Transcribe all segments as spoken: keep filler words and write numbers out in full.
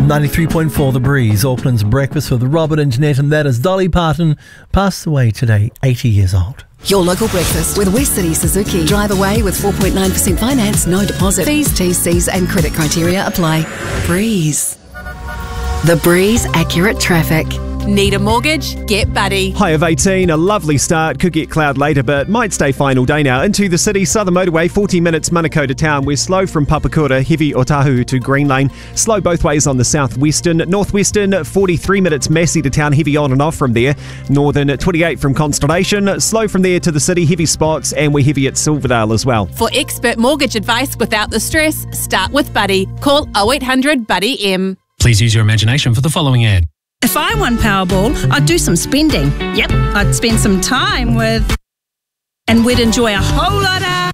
ninety-three point four The Breeze, Auckland's breakfast with Robert and Jeanette, and that is Dolly Parton, passed away today, eighty years old. Your local breakfast with West City Suzuki. Drive away with four point nine percent finance, no deposit. Fees, T's, C's and credit criteria apply. Breeze. The Breeze Accurate Traffic. Need a mortgage? Get Buddy. High of eighteen, a lovely start. Could get cloud later, but might stay fine all day now. Into the city, Southern Motorway, forty minutes Manukau to town. We're slow from Papakura, heavy Otahu to Green Lane. Slow both ways on the southwestern. Northwestern, forty-three minutes Massey to town, heavy on and off from there. Northern, twenty-eight from Constellation. Slow from there to the city, heavy spots, and we're heavy at Silverdale as well. For expert mortgage advice without the stress, start with Buddy. Call oh eight hundred buddy M. Please use your imagination for the following ad. If I won Powerball, I'd do some spending. Yep, I'd spend some time with... and we'd enjoy a whole lot of...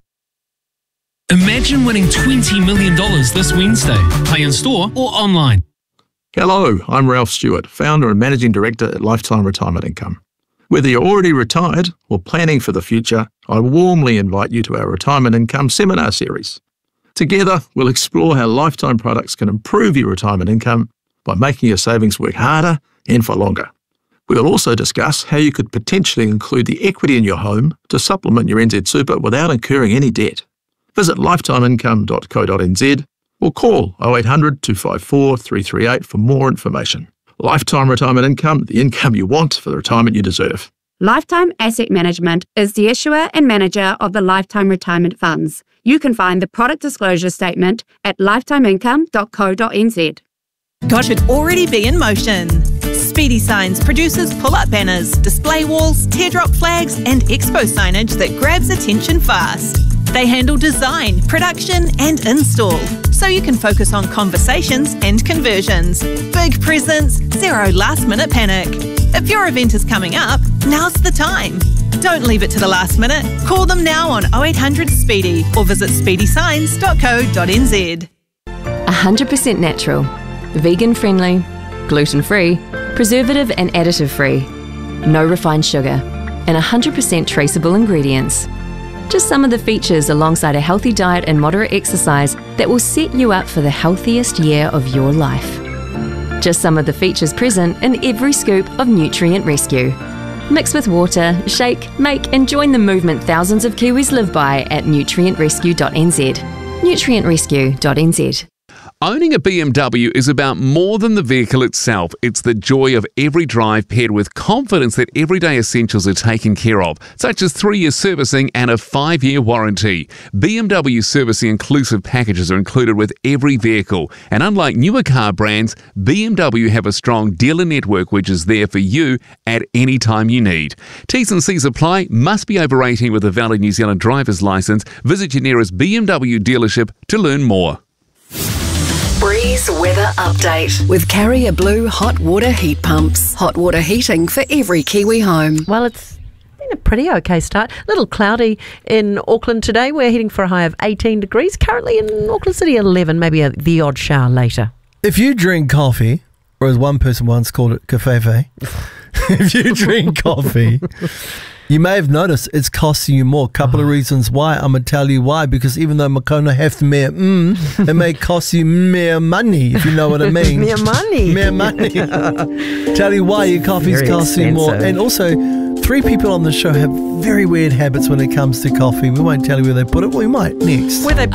Imagine winning twenty million dollars this Wednesday. Play in store or online. Hello, I'm Ralph Stewart, founder and managing director at Lifetime Retirement Income. Whether you're already retired or planning for the future, I warmly invite you to our Retirement Income Seminar Series. Together, we'll explore how Lifetime products can improve your retirement income by making your savings work harder and for longer. We'll also discuss how you could potentially include the equity in your home to supplement your N Z Super without incurring any debt. Visit lifetime income dot co dot n z or call oh eight hundred two five four three three eight for more information. Lifetime Retirement Income, the income you want for the retirement you deserve. Lifetime Asset Management is the issuer and manager of the Lifetime Retirement Funds. You can find the product disclosure statement at lifetime income dot co dot n z. God should already be in motion. Speedy Signs produces pull-up banners, display walls, teardrop flags and expo signage that grabs attention fast. They handle design, production and install, so you can focus on conversations and conversions. Big presents, zero last-minute panic. If your event is coming up, now's the time. Don't leave it to the last minute. Call them now on oh eight hundred SPEEDY or visit speedy signs dot co dot n z. one hundred percent natural. Vegan-friendly, gluten-free, preservative and additive-free, no refined sugar, and one hundred percent traceable ingredients. Just some of the features alongside a healthy diet and moderate exercise that will set you up for the healthiest year of your life. Just some of the features present in every scoop of Nutrient Rescue. Mix with water, shake, make and join the movement thousands of Kiwis live by at nutrient rescue dot n z. nutrient rescue dot n z. Owning a B M W is about more than the vehicle itself. It's the joy of every drive paired with confidence that everyday essentials are taken care of, such as three-year servicing and a five-year warranty. B M W servicing inclusive packages are included with every vehicle. And unlike newer car brands, B M W have a strong dealer network which is there for you at any time you need. T's and C's apply. Must be over eighteen with a valid New Zealand driver's licence. Visit your nearest B M W dealership to learn more. Breeze Weather Update with Carrier Blue Hot Water Heat Pumps. Hot water heating for every Kiwi home. Well, it's been a pretty okay start. A little cloudy in Auckland today. We're heading for a high of eighteen degrees. Currently in Auckland City, eleven, maybe a, the odd shower later. If you drink coffee, or as one person once called it, kafefe, if you drink coffee, you may have noticed it's costing you more. Couple oh. of reasons why. I'm going to tell you why. Because even though Makona have to mere mm, it may cost you mere money, if you know what I mean. Mere money. Mere money. Tell you why your coffee's very costing expensive. More. And also, three people on the show have very weird habits when it comes to coffee. We won't tell you where they put it. We might next. Where they